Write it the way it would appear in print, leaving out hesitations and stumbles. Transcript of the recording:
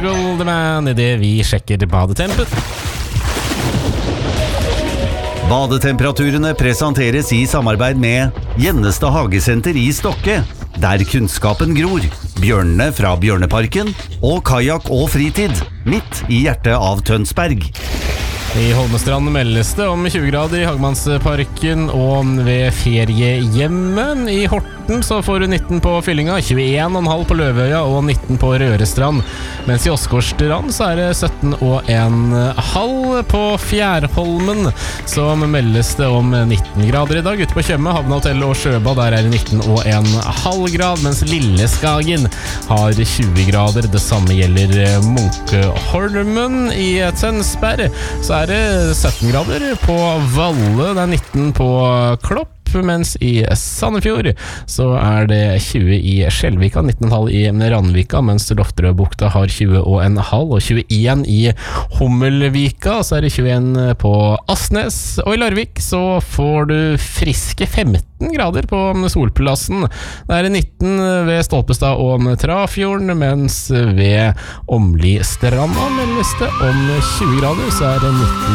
Portugal The Man I det vi sjekker badetempen. Badetemperaturene presenteres I samarbeid med Gjennestad Hagesenter I Stokke, der kunnskapen gror, bjørnene fra Bjørneparken og kajak og fritid, midt I hjertet av Tønsberg. I Holmestrand meldes det om 20 grader I Hagmannsparken og ved feriehjemmen. I Horten så får du 19 på Fyllinga, 21,5 på Løvøya og 19 på Rørestrand. Mens I Åsgårdstrand så det 17,5 på Fjærholmen. Så meldes det om 19 grader I dag. Ute på Tjøme, Havnehotell og Sjøbad, der det 19,5 grad. Mens Lilleskagen har 20 grader. Det samme gjelder Munkholmen I Tønsberg. Så det 17 grader på Valle, det 19 på Klopp, mens I Sandefjord så det 20 I Skjelvika, 19,5 I Randvika, mens Lofterødbukta har 20,5 og 21 I Hummelvika, så det 21 på Asnes, og I Larvik så får du friske 15 grader på Solplassen. Det 19 ved Stolpestad og Trafjorden, mens ved Åmli Stranda meldes det om 20 grader, så det 19